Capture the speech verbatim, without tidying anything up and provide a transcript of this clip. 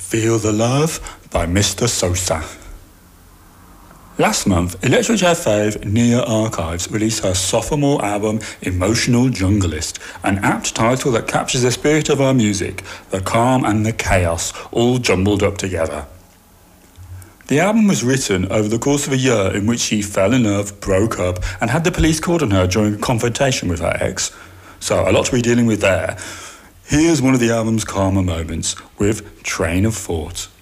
Feel the Love by Mister Sosa. Last month, Electric J fave Nia Archives released her sophomore album Emotional Junglist, an apt title that captures the spirit of her music, the calm and the chaos, all jumbled up together. The album was written over the course of a year in which she fell in love, broke up, and had the police called on her during a confrontation with her ex. So a lot to be dealing with there. Here's one of the album's calmer moments with Train of Thought.